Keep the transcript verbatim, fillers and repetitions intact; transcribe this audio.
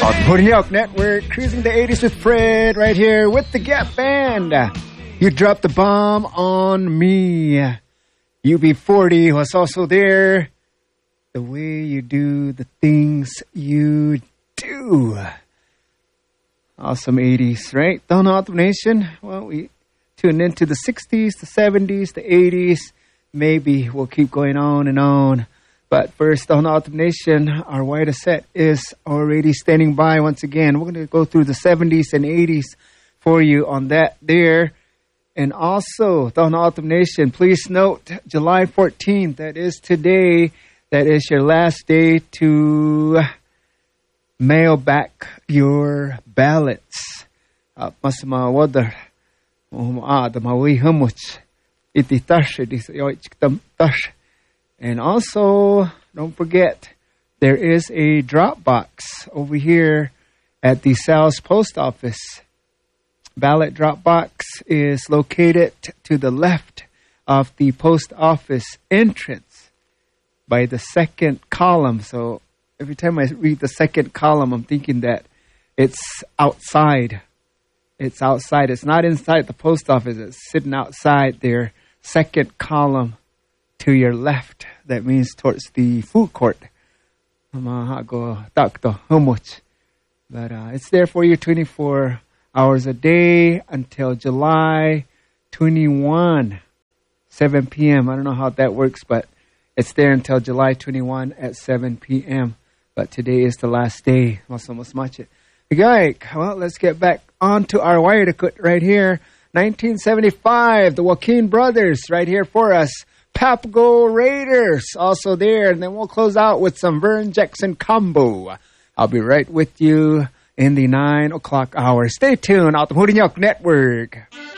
Hornyok Network, cruising the eighties with Fred, right here with the Gap Band. You dropped the bomb on me. U B forty was also there. The way you do the things you do. Awesome eighties, right? Don't know Nation. Well, we tuned into the sixties, the seventies, the eighties. Maybe we'll keep going on and on. But first, on Autumn Nation, our wider set is already standing by once again. We're going to go through the seventies and eighties for you on that there. And also, on Autumn Nation, please note, July fourteenth, that is today, that is your last day to mail back your ballots. Mas mawadar, ah, the mawi hamuch, iti tash, iti yoichtam tash. And also, don't forget, there is a drop box over here at the Sal's Post Office. Ballot drop box is located to the left of the post office entrance by the second column. So every time I read the second column, I'm thinking that it's outside. It's outside. It's not inside the post office. It's sitting outside there, second column. To your left, that means towards the food court. But uh, it's there for you twenty-four hours a day until July twenty-first, seven p.m. I don't know how that works, but it's there until July twenty-first at seven p.m. But today is the last day. Okay, well, let's get back on to our wire to cut right here. nineteen seventy-five, the Joaquin Brothers right here for us. Papago Raiders also there. And then we'll close out with some Vern Jackson combo. I'll be right with you in the nine o'clock hour. Stay tuned. Out the Hornyok Network.